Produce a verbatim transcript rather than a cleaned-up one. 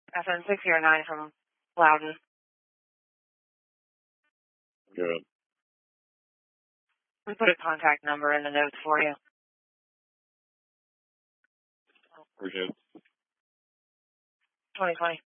F N six zero nine from Loudon. Good. We put a contact number in the notes for you. Appreciate it. twenty twenty.